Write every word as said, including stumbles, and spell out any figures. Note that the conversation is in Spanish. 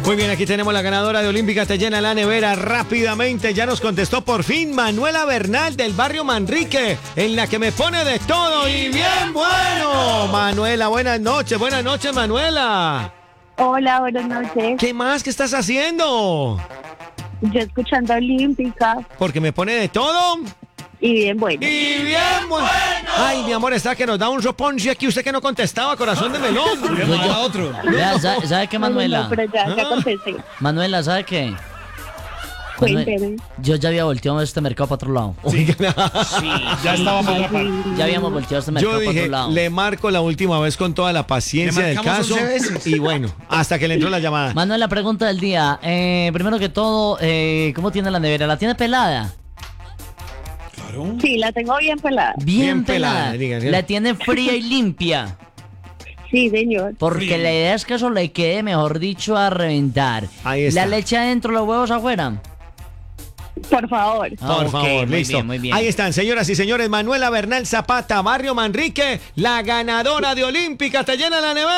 Muy bien, aquí tenemos la ganadora de Olímpica Te Llena la Nevera rápidamente. Ya nos contestó por fin Manuela Bernal del barrio Manrique, en la que me pone de todo y bien bueno. Manuela, buenas noches, buenas noches, Manuela. Hola, buenas noches. ¿Qué más? ¿Qué estás haciendo? Yo escuchando Olímpica Porque me pone de todo y bien bueno. y bien bueno. Ay, mi amor, está que nos da un soponcio aquí. Usted que no contestaba, corazón de melón. Yo- yo- otro. Vea, ¿sabe, sabe qué, No, no, Manuela? no, pero ya, ya Ah. contesté. Manuela, ¿sabe qué? Manuel- Cuénteme. yo ya había volteado este mercado para otro lado. Sí, ya estaba para otra parte. Ya habíamos volteado este mercado Yo para dije, otro lado. le marco la última vez con toda la paciencia Le del marcamos caso. once veces. Y bueno, hasta que le entró la llamada. Manuela, pregunta del día. Eh, primero que todo, eh, ¿cómo tiene la nevera? ¿La tiene pelada? Claro. Sí, la tengo bien pelada. Bien, Bien pelada, pelada. diga, ¿sí? La tiene fría y limpia. Sí, señor. Porque Fría. la idea es que eso le quede, mejor dicho, a reventar. Ahí está. ¿La leche adentro, los huevos afuera? Por favor. Ah, Por ok, favor, muy listo. bien, muy bien. Ahí están, señoras y señores. Manuela Bernal Zapata, barrio Manrique, la ganadora de Olímpica Te Llena la Nevera.